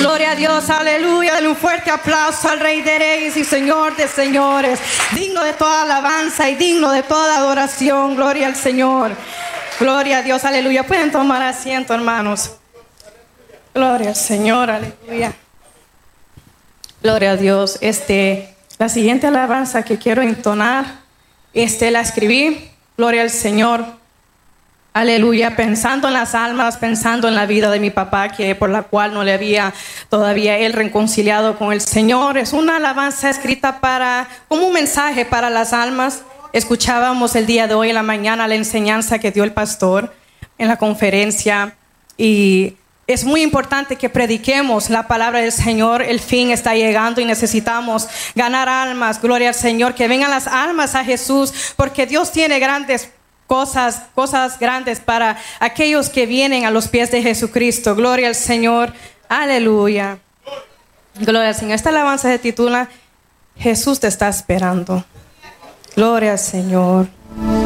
Gloria a Dios, aleluya. Dale un fuerte aplauso al Rey de Reyes y Señor de Señores. Digno de toda alabanza y digno de toda adoración. Gloria al Señor. Gloria a Dios, aleluya. Pueden tomar asiento, hermanos. Gloria al Señor, aleluya. Gloria a Dios. La siguiente alabanza que quiero entonar, la escribí. Gloria al Señor. Aleluya, pensando en las almas, pensando en la vida de mi papá, que por la cual no le había todavía él reconciliado con el Señor. Es una alabanza escrita como un mensaje para las almas. Escuchábamos el día de hoy en la mañana la enseñanza que dio el pastor en la conferencia, y es muy importante que prediquemos la palabra del Señor. El fin está llegando y necesitamos ganar almas. Gloria al Señor, que vengan las almas a Jesús, porque Dios tiene grandes cosas grandes para aquellos que vienen a los pies de Jesucristo. Gloria al Señor, aleluya. Gloria al Señor. Esta alabanza se titula Jesús te está esperando. Gloria al Señor.